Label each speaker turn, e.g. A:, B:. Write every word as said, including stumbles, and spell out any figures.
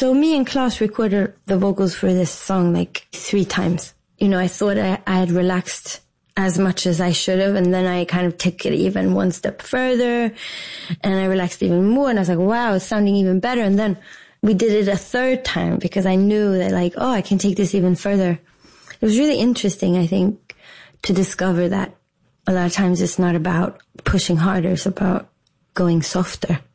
A: So me and Klaus recorded the vocals for this song like three times. You know, I thought I, I had relaxed as much as I should have, and then I kind of took it even one step further, and I relaxed even more, and I was like, wow, it's sounding even better. And then we did it a third time because I knew that like, oh, I can take this even further. It was really interesting, I think, to discover that a lot of times it's not about pushing harder, it's about going softer.